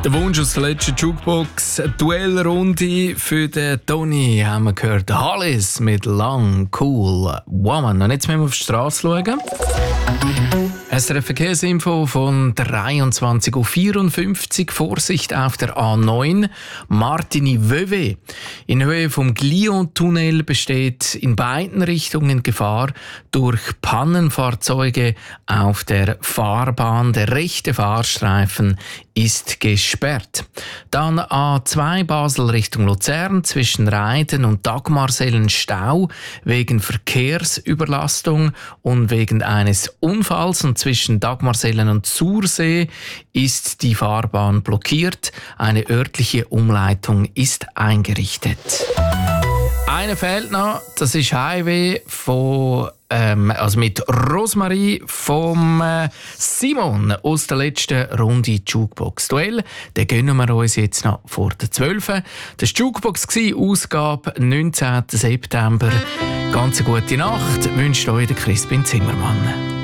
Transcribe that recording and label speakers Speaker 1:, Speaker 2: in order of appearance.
Speaker 1: Der Wunsch aus der letzten Jukebox, Duellrunde für den Toni, haben wir gehört. Hollis mit Long Cool Woman. Und jetzt müssen wir auf die Straße schauen. SRF Verkehrsinfo von 23:54 Uhr. Vorsicht auf der A9 Martigny-Vevey. In Höhe vom Glion-Tunnel besteht in beiden Richtungen Gefahr durch Pannenfahrzeuge auf der Fahrbahn. Der rechte Fahrstreifen ist gesperrt. Dann A2 Basel Richtung Luzern zwischen Reiden und Dagmarsellen Stau wegen Verkehrsüberlastung und wegen eines Unfalls. Und zwischen Dagmarsellen und Sursee ist die Fahrbahn blockiert. Eine örtliche Umleitung ist eingerichtet. Einer fehlt noch, das ist Highway von mit Rosmarie vom Simon aus der letzten Runde Jukebox-Duell. Den gönnen wir uns jetzt noch vor der 12. Das war Jukebox, Ausgabe 19. September. Ganz eine gute Nacht wünscht euch der Crispin Zimmermann.